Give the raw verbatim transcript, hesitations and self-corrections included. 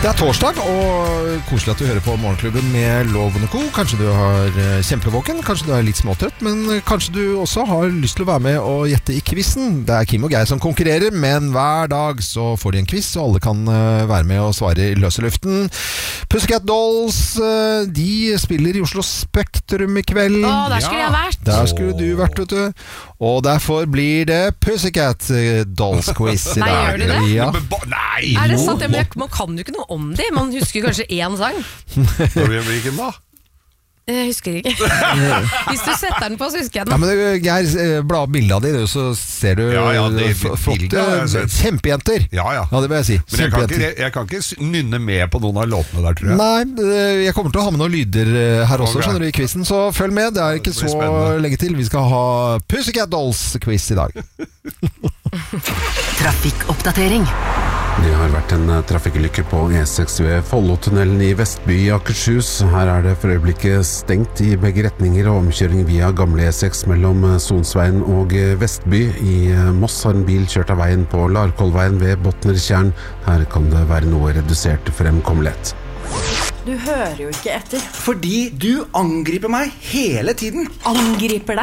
Det er torsdag, og koselig at du hører på Morgenklubben med Loven og Co. Kanskje du har kjempevåken, kanskje du er litt småtrøtt, men kanskje du også har lyst til å være med og gjette i quizen. Det er Kim og Geir som konkurrerer, men hver dag så får de en quiz, og alle kan være med og svare i løse luften. Pussycat Dolls, de spiller i Oslo Spektrum i kveld. Å, der skulle jeg vært. Der skulle du vært, vet du. Og derfor blir det Pussycat Dolls quiz i dag. Nei, gjør de det? Ja. Nei! Er det sant? Men man kan jo ikke noe om de. Man husker kanskje én sang. Hvilken da? Jeg husker ikke. Hvis du setter den på, så husker jeg den. Ja, men Geir, bla opp bildet av de, så ser du ja, ja, det, flotte kjempejenter. Ja, ja. Ja, det vil jeg si. Men jeg kan, ikke, jeg kan ikke nynne med på noen av låtene der, tror jeg. Nei, jeg kommer til å ha med noen lyder her også, Okay. skjønner du, i quizen. Så følg med, det er ikke det så spennende. lenge til. Vi skal ha Pussycat Dolls-quiz i dag. Trafikkoppdatering. Det har vært en trafikkulykke på E seks ved Follotunnelen i Vestby i Akershus. Her er det for øyeblikket stengt i begge retninger og omkjøring via gamle E seks mellom Sonsveien og Vestby. I Moss har en bil kjørt av veien på Larkollveien ved Botnertjern. Her kan det være noe redusert fremkommelighet. Du hører jo ikke etter. Fordi du angriper meg hele tiden. Angriper deg?